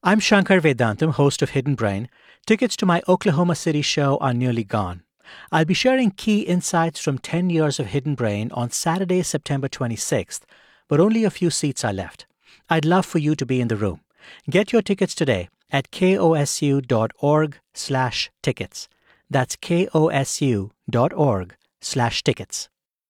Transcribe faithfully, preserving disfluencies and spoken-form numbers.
I'm Shankar Vedantam, host of Hidden Brain. Tickets to my Oklahoma City show are nearly gone. I'll be sharing key insights from ten years of Hidden Brain on Saturday, September twenty-sixth, but only a few seats are left. I'd love for you to be in the room. Get your tickets today at kosu.org slash tickets. That's kosu.org slash tickets.